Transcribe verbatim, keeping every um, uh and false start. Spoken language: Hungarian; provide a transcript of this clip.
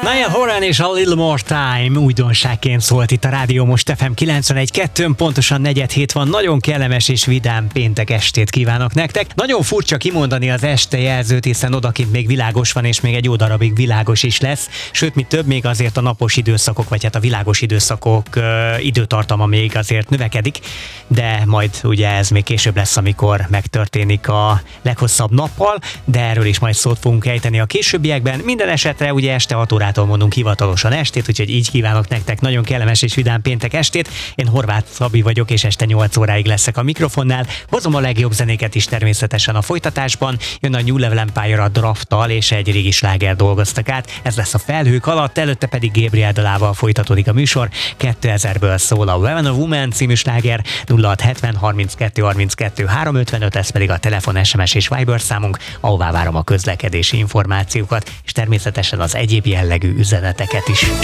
Niall Horan és a Little More Time újdonságként szólt itt a Rádió Most ef em kilencvenegy kettőn, pontosan negyed hét van, nagyon kellemes és vidám péntek estét kívánok nektek. Nagyon furcsa kimondani az este jelzőt, hiszen odakint még világos van, és még egy jó darabig világos is lesz, sőt, mi több, még azért a napos időszakok, vagy hát a világos időszakok ö, időtartama még azért növekedik, de majd ugye ez még később lesz, amikor megtörténik a leghosszabb nappal, de erről is majd szót fogunk ejteni a későbbiekben. Minden esetre ugye este hat órától mondunk hivatalosan estét, úgyhogy így kívánok nektek nagyon kellemes és vidám péntek estét. Én Horváth Szabi vagyok, és este nyolc óráig leszek a mikrofonnál. Hozom a legjobb zenéket is természetesen a folytatásban. Jön a New Level Empire a Drafttal, és egy régi sláger dolgoztak át. Ez lesz a Felhők alatt, előtte pedig Gabriel Dalával folytatódik a műsor. kétezerből szól a When a Woman című sláger, nulla hat hetven harminckettő harminckettő háromszázötvenöt, ez pedig a telefon, es em es és Viber számunk, ahová várom a közlekedési információkat, és természetesen az egyéb jellegű üzeneteket is.